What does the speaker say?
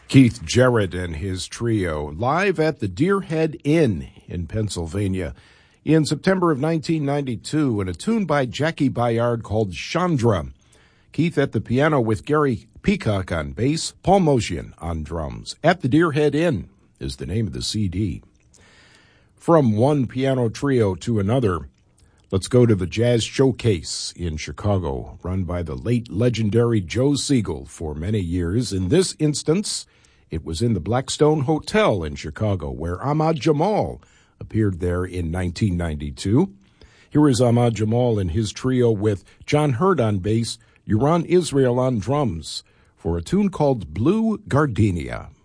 Keith Jarrett and his trio live at the Deerhead Inn in Pennsylvania in September of 1992 in a tune by Jackie Bayard called Chandra. Keith at the piano with Gary Peacock on bass, Paul Motian on drums. At the Deerhead Inn is the name of the CD. From one piano trio to another, let's go to the Jazz Showcase in Chicago, run by the late legendary Joe Siegel for many years. In this instance, it was in the Blackstone Hotel in Chicago, where Ahmad Jamal appeared there in 1992. Here is Ahmad Jamal and his trio with John Hurt on bass, Uran Israel on drums, for a tune called Blue Gardenia.